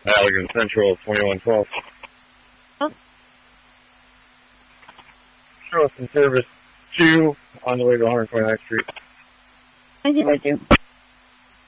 Allegan Central, 2112. Huh? Charleston Service 2 on the way to 129th Street. Thank you.